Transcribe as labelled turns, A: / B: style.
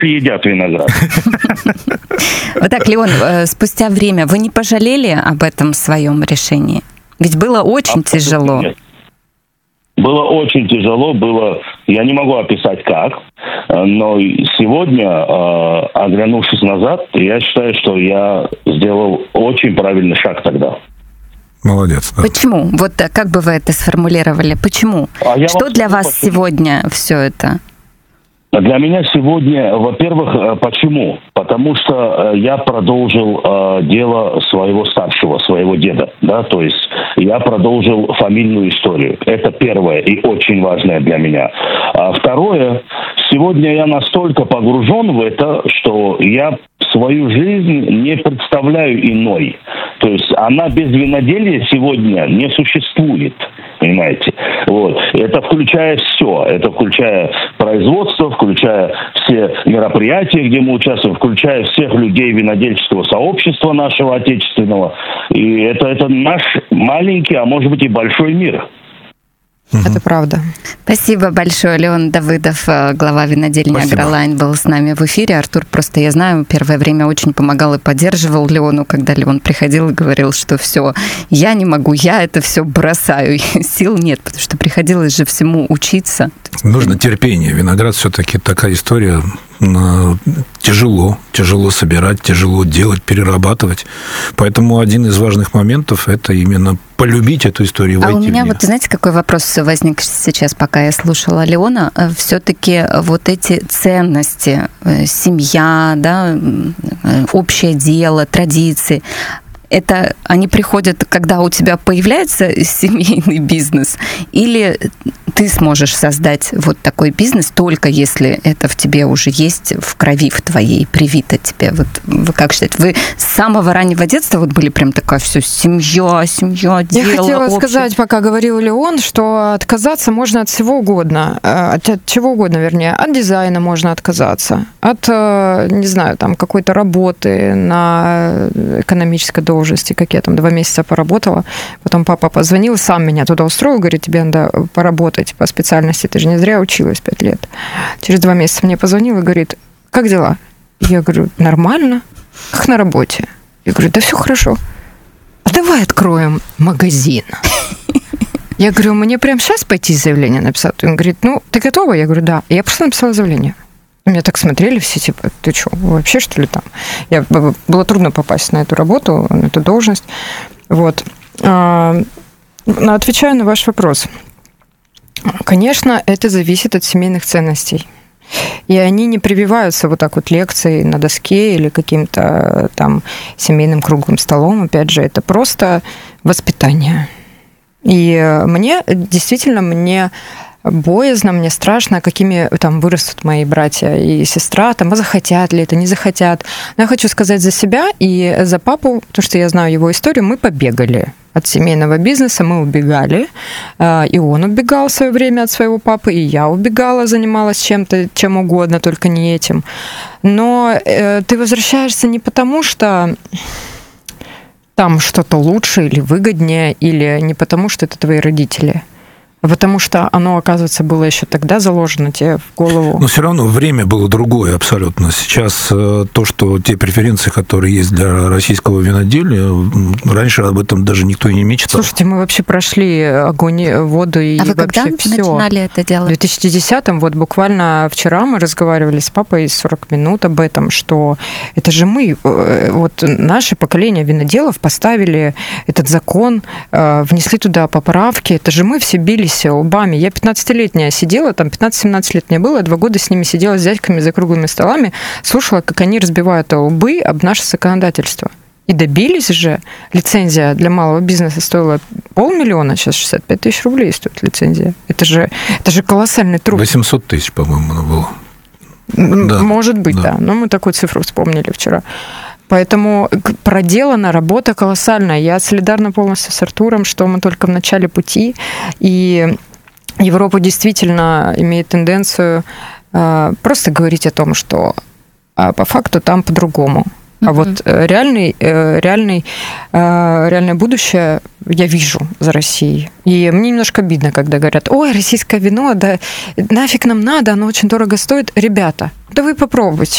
A: едят виноград.
B: Вот так, Леон, спустя время вы не пожалели об этом своем решении? Ведь было очень тяжело.
A: Нет. Было очень тяжело, я не могу описать как, но сегодня, оглянувшись назад, я считаю, что я сделал очень правильный шаг тогда.
C: Молодец. Да.
B: Почему? Вот как бы вы это сформулировали? Почему? Что для вас сегодня все это?
A: Для меня сегодня, во-первых, почему? Потому что я продолжил дело своего старшего, своего деда, да, то есть я продолжил фамильную историю. Это первое и очень важное для меня. А второе, сегодня я настолько погружен в это, что я свою жизнь не представляю иной. То есть она без виноделия сегодня не существует. Понимаете? Вот. Это включая все. Это включая производство, включая все мероприятия, где мы участвуем, включая всех людей винодельческого сообщества нашего отечественного. И это наш маленький, а может быть и большой мир.
D: Это правда.
B: Спасибо большое. Леон Давыдов, глава винодельни «Агролайн», был с нами в эфире. Артур, просто я знаю, первое время очень помогал и поддерживал Леону, когда Леон приходил и говорил, что все, я не могу, я это все бросаю, сил нет, потому что приходилось же всему учиться.
C: Нужно терпение. Виноград все-таки такая история. Тяжело собирать, тяжело делать, перерабатывать. Поэтому один из важных моментов – это именно полюбить эту историю, войти в нее.
B: А у меня вот, знаете, какой вопрос возник сейчас, пока я слушала Леона? Все-таки вот эти ценности, семья, да, общее дело, традиции, это они приходят, когда у тебя появляется семейный бизнес, или ты сможешь создать вот такой бизнес только если это в тебе уже есть, в крови в твоей, привито тебе? Вот вы как считаете? Вы с самого раннего детства вот были прям такая все семья, дело,
D: Я хотела
B: общее.
D: сказать, пока говорил Леон, что отказаться можно от всего угодно, от чего угодно, вернее, от дизайна можно отказаться, от, не знаю, там какой-то работы на экономической должности, как я там 2 месяца поработала, потом папа позвонил, сам меня туда устроил, говорит, тебе надо поработать по специальности, ты же не зря училась 5 лет. Через 2 месяца мне позвонил и говорит, как дела? Я говорю, нормально, как на работе. Я говорю, да все хорошо. А давай откроем магазин. Я говорю, мне прямо сейчас пойти заявление написать? Он говорит, ну, ты готова? Я говорю, да. И я просто написала заявление. Меня так смотрели все, типа, ты что, вообще, что ли, там? Было трудно попасть на эту работу, на эту должность. Вот. Отвечаю на ваш вопрос. Конечно, это зависит от семейных ценностей. И они не прививаются вот так вот лекцией на доске или каким-то там семейным круглым столом. Опять же, это просто воспитание. И мне боязно, мне страшно, какими там вырастут мои братья и сестра, там, а захотят ли это, не захотят. Но я хочу сказать за себя и за папу, потому что я знаю его историю, мы побегали от семейного бизнеса, мы убегали, и он убегал в свое время от своего папы, и я убегала, занималась чем-то, чем угодно, только не этим. Но ты возвращаешься не потому, что там что-то лучше или выгоднее, или не потому, что это твои родители, потому что оно, оказывается, было еще тогда заложено тебе в голову.
C: Но все равно время было другое абсолютно. Сейчас то, что те преференции, которые есть для российского виноделия, раньше об этом даже никто и не мечтал.
D: Слушайте, мы вообще прошли огонь, воду и
B: вы
D: вообще
B: когда
D: все.
B: начинали это делать?
D: В 2010-м, вот буквально вчера мы разговаривали с папой 40 минут об этом, что это же мы, вот наше поколение виноделов поставили этот закон, внесли туда поправки, это же мы все бились лбами. Я 15-летняя сидела, там 15-17 лет мне было, 2 года с ними сидела с дядьками за круглыми столами, слушала, как они разбивают лбы об наше законодательство. И добились же. Лицензия для малого бизнеса стоила 500 000, сейчас 65 000 рублей стоит лицензия. Это же колоссальный труд.
C: 800 000, по-моему, она была.
D: Может быть, да. Но мы такую цифру вспомнили вчера. Поэтому проделана работа колоссальная. Я солидарна полностью с Артуром, что мы только в начале пути. И Европа действительно имеет тенденцию просто говорить о том, что по факту там по-другому. А вот реальное будущее я вижу за Россией. И мне немножко обидно, когда говорят: ой, российское вино, да нафиг нам надо, оно очень дорого стоит. Ребята, да вы попробуйте.